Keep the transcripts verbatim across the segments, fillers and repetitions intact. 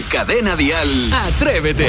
Cadena Dial, Atrévete.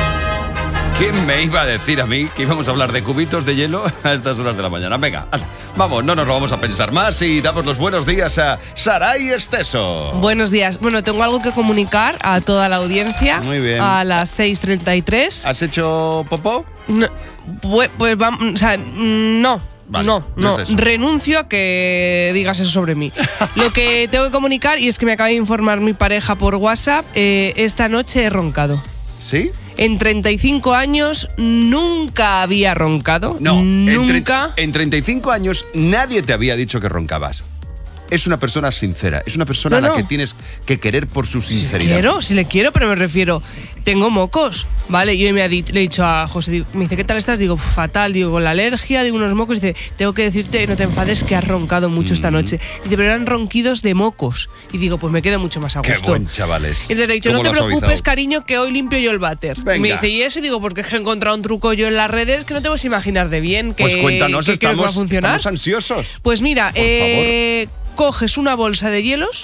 ¿Quién me iba a decir a mí que íbamos a hablar de cubitos de hielo a estas horas de la mañana? Venga, vamos, no nos lo vamos a pensar más y damos los buenos días a Saray Esteso. Buenos días. Bueno, tengo algo que comunicar a toda la audiencia. Muy bien. A las seis treinta y tres. ¿Has hecho popó? No, pues, pues vamos, o sea, no. Vale, no, no no, es eso. renuncio a que digas eso sobre mí. Lo que tengo que comunicar, y es que me acaba de informar mi pareja por WhatsApp, eh, esta noche he roncado. ¿Sí? En treinta y cinco años nunca había roncado. No, nunca. En, tre- en treinta y cinco años nadie te había dicho que roncabas. Es una persona sincera, es una persona No, a la no. que tienes que querer por su sinceridad. Quiero, si le quiero, pero me refiero, tengo mocos, ¿vale? Yo me ha dicho, le he dicho a José, digo, me dice, ¿qué tal estás? Digo, fatal, digo, con la alergia, digo, unos mocos. Dice, tengo que decirte, no te enfades, que has roncado mucho esta noche. Dice, pero eran ronquidos de mocos. Y digo, pues me quedo mucho más a Qué gusto. buen chavales. Y entonces le he dicho, no ¿Cómo te lo has preocupes, suavizado? cariño, que hoy limpio yo el váter. Venga. Y me dice, ¿y eso? Y digo, porque he encontrado un truco yo en las redes que no te vas a imaginar de bien, que, Pues cuéntanos, que creo que va a estamos, funcionar. estamos ansiosos. Pues mira, Por eh, coges una bolsa de hielos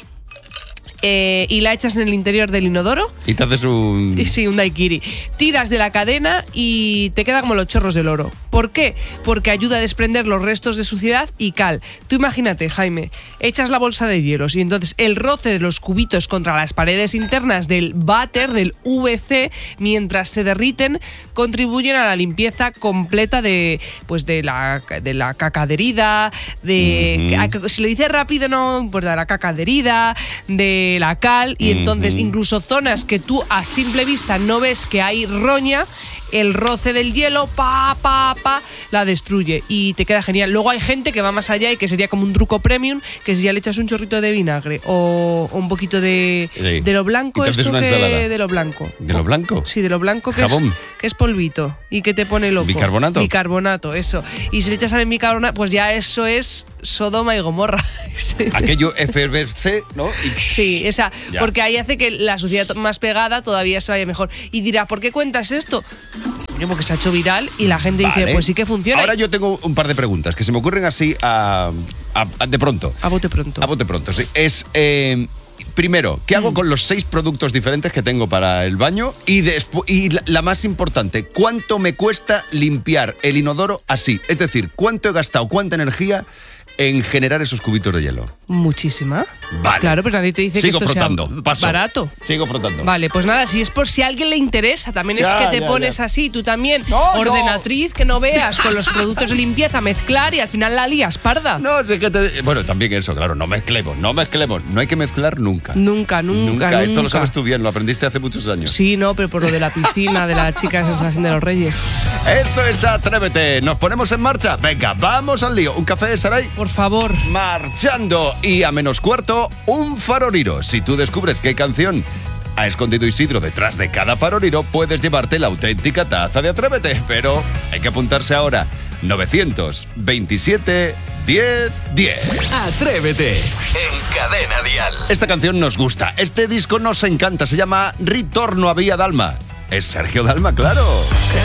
eh, y la echas en el interior del inodoro. Y te haces un... Y sí, un daiquiri. Tiras de la cadena y te queda como los chorros del oro. ¿Por qué? Porque ayuda a desprender los restos de suciedad y cal. Tú imagínate, Jaime, echas la bolsa de hielos y entonces el roce de los cubitos contra las paredes internas del váter, del V C, mientras se derriten, contribuyen a la limpieza completa de, pues de la, de la caca adherida, de... Ujú. Si lo dices rápido no importa, la caca adherida, de la cal, y entonces Ujú. incluso zonas que tú a simple vista no ves que hay roña, el roce del hielo, pa, pa, pa, la destruye y te queda genial. Luego hay gente que va más allá y que sería como un truco premium, que si ya le echas un chorrito de vinagre o, o un poquito de, Sí. de lo blanco, Y te haces esto una que ensalada. de lo blanco. ¿De lo blanco? Sí, de lo blanco que Jabón. es, que es polvito y que te pone loco. ¿Bicarbonato? Bicarbonato, eso. Y si le echas también bicarbonato, pues ya eso es Sodoma y Gomorra. Aquello efervesce, ¿no? Y- Sí, esa, Ya. porque ahí hace que la suciedad más pegada todavía se vaya mejor. Y dirá, ¿por qué cuentas esto? Coño, porque se ha hecho viral y la gente Vale. dice, pues sí que funciona. Ahora yo tengo un par de preguntas que se me ocurren así a, a- a- de pronto. A bote pronto. A bote pronto, sí. Es, eh, primero, ¿qué hago con los seis productos diferentes que tengo para el baño? Y, despu- y la, la más importante, ¿cuánto me cuesta limpiar el inodoro así? Es decir, ¿cuánto he gastado, cuánta energía en generar esos cubitos de hielo? Muchísima. Vale. Claro, pero nadie te dice Sigo que esto frotando. sea Paso. barato. Sigo frotando. Vale, pues nada, si es por si a alguien le interesa, también es Ya, que te ya, pones ya. así, tú también, No, no. ordenatriz, que no veas, con los productos de limpieza, mezclar y al final la lías parda. No, sé que te... Bueno, también eso, claro, no mezclemos, no mezclemos. No hay que mezclar nunca. Nunca, nunca, nunca. Esto lo sabes tú bien, lo aprendiste hace muchos años. Sí, no, pero por lo de la piscina, de la chica de Sensación de los Reyes. Esto es Atrévete. ¿Nos ponemos en marcha? Venga, vamos al lío. ¿Un café de Saray? Por favor. Marchando. Y a menos cuarto, un faroliro. Si tú descubres qué canción ha escondido Isidro detrás de cada faroliro, puedes llevarte la auténtica taza de Atrévete. Pero hay que apuntarse ahora. novecientos veintisiete diez diez. Atrévete en Cadena Dial. Esta canción nos gusta. Este disco nos encanta. Se llama Ritorno a Vía Dalma. Es Sergio Dalma, claro. Que